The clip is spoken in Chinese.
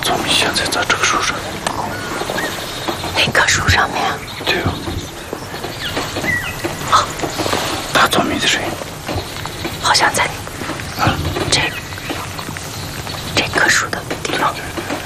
咱们现在在这个树上。 那棵树上面？ 对哦。啊，大糯米的声音。 好像在这棵树的地方。 对对对。